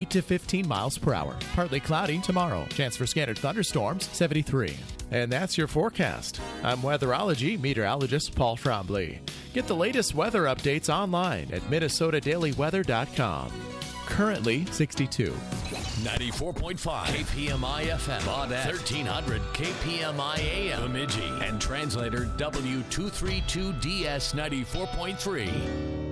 to 15 miles per hour. Partly cloudy tomorrow. Chance for scattered thunderstorms, 73. And that's your forecast. I'm weatherology meteorologist Paul Trombley. Get the latest weather updates online at minnesotadailyweather.com. Currently 62. 94.5 KPMI FM, Baudette, 1300 KPMI AM, Bemidji, and translator W232DS 94.3.